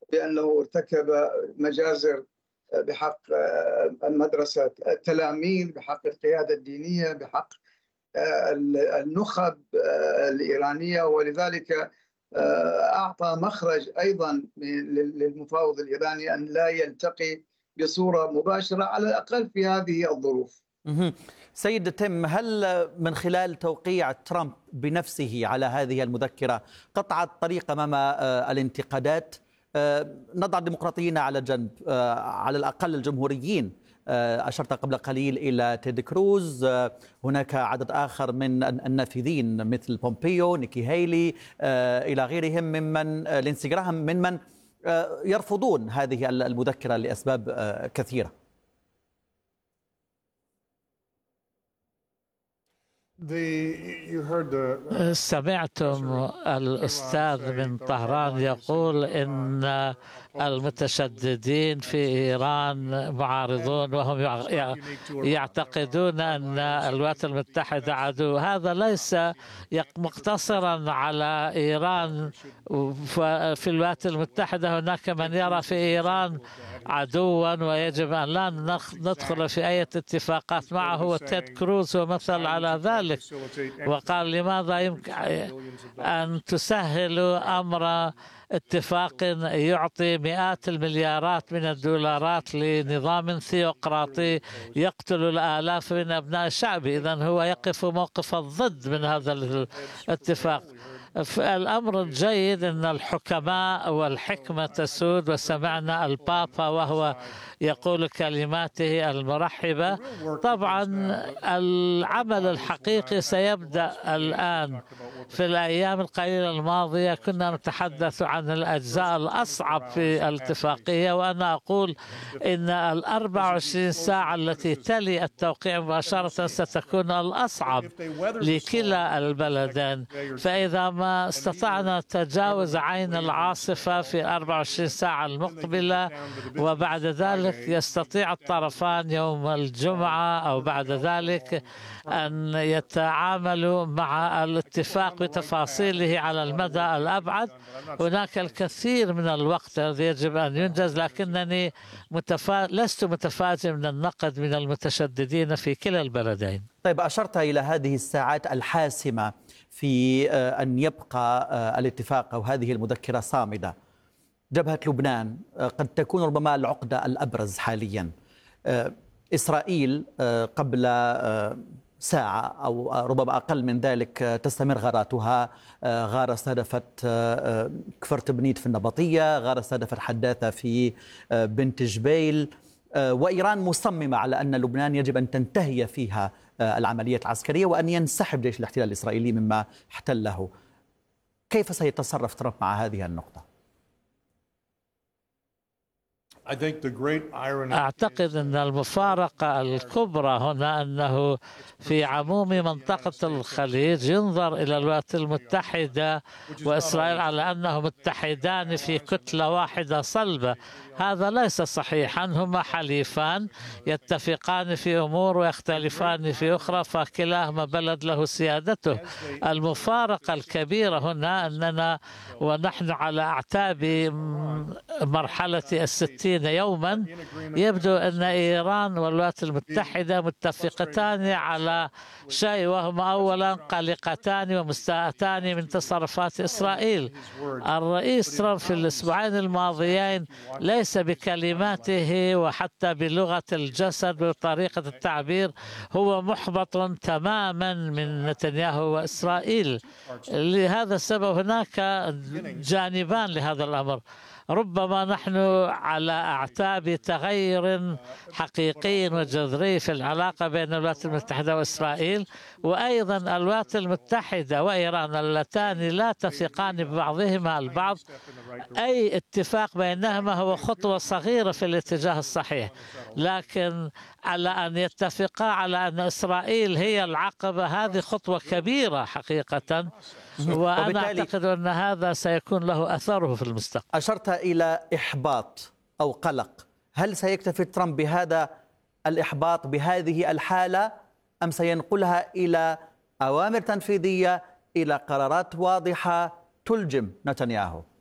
بأنه ارتكب مجازر بحق المدرسة التلاميذ، بحق القيادة الدينية، بحق النخب الإيرانية، ولذلك أعطى مخرج أيضا للمفاوض الإيراني أن لا يلتقي بصورة مباشرة على الأقل في هذه الظروف. سيد تيم، هل من خلال توقيع ترامب بنفسه على هذه المذكرة قطع الطريق أمام الانتقادات؟ نضع الديمقراطيين على جنب، على الأقل الجمهوريين. أشرت قبل قليل إلى تيد كروز، هناك عدد آخر من النافذين مثل بومبيو، نيكي هيلي، إلى غيرهم ممن لينسي جراهام، ممن يرفضون هذه المذكرة لأسباب كثيرة. سمعتم الأستاذ من طهران يقول إن المتشددين في إيران معارضون وهم يعتقدون أن الولايات المتحدة عدو. هذا ليس مقتصرا على إيران. في الولايات المتحدة هناك من يرى في إيران عدوا ويجب أن لا ندخل في أي اتفاقات معه، وتيد كروز هو مثل على ذلك، وقال لماذا يمكن أن تسهلوا أمر اتفاق يعطي مئات المليارات من الدولارات لنظام ثيوقراطي يقتل الآلاف من أبناء الشعب. إذن هو يقف موقف الضد من هذا الاتفاق. الأمر الجيد أن الحكماء والحكمة تسود، وسمعنا البابا وهو يقول كلماته المرحبة. طبعا العمل الحقيقي سيبدأ الآن. في الأيام القليلة الماضية كنا نتحدث عن الأجزاء الأصعب في الاتفاقية، وأنا أقول إن 24 ساعة التي تلي التوقيع مباشرة ستكون الأصعب لكلا البلدين. فإذا ما استطعنا تجاوز عين العاصفة في 24 ساعة المقبلة، وبعد ذلك يستطيع الطرفان يوم الجمعة أو بعد ذلك أن يتعاملوا مع الاتفاق بتفاصيله على المدى الأبعد. هناك الكثير من الوقت الذي يجب أن ينجز، لكنني لست متفاجئ من النقد من المتشددين في كلا البلدين. طيب، أشرت إلى هذه الساعات الحاسمة في أن يبقى الاتفاق أو هذه المذكرة صامدة. جبهة لبنان قد تكون ربما العقدة الأبرز حاليا. إسرائيل قبل ساعة أو ربما أقل من ذلك تستمر غاراتها. غارة استهدفت كفر تبنيت في النبطية، غارة استهدفت حداثة في بنت جبيل، وإيران مصممة على أن لبنان يجب أن تنتهي فيها العملية العسكرية وأن ينسحب جيش الاحتلال الإسرائيلي مما احتله. كيف سيتصرف ترامب مع هذه النقطة؟ أعتقد أن المفارقة الكبرى هنا أنه في عموم منطقة الخليج ينظر إلى الولايات المتحدة وإسرائيل على أنهم متحدان في كتلة واحدة صلبة. هذا ليس صحيحا. هما حليفان يتفقان في أمور ويختلفان في أخرى، فكلاهما بلد له سيادته. المفارقة الكبيرة هنا أننا ونحن على أعتاب مرحلة 60 يوما يبدو أن إيران والولايات المتحدة متفقتان على شيء، وهما أولا قلقتان ومستاءتان من تصرفات إسرائيل. الرئيس ترامب في الأسبوعين الماضيين ليس بكلماته وحتى بلغة الجسد وطريقة التعبير هو محبط تماما من نتنياهو وإسرائيل. لهذا السبب هناك جانبان لهذا الأمر. ربما نحن على أعتاب تغير حقيقي وجذري في العلاقة بين الولايات المتحدة وإسرائيل، وأيضا الولايات المتحدة وإيران اللتان لا تثقان ببعضهما البعض. أي اتفاق بينهما هو خطوة صغيرة في الاتجاه الصحيح، لكن على أن يتفقا على أن إسرائيل هي العقبة هذه خطوة كبيرة حقيقة، وأنا أعتقد أن هذا سيكون له أثره في المستقبل. أشرت إلى إحباط أو قلق. هل سيكتفي ترامب بهذا الإحباط بهذه الحالة، أم سينقلها إلى أوامر تنفيذية، إلى قرارات واضحة تلجم نتنياهو؟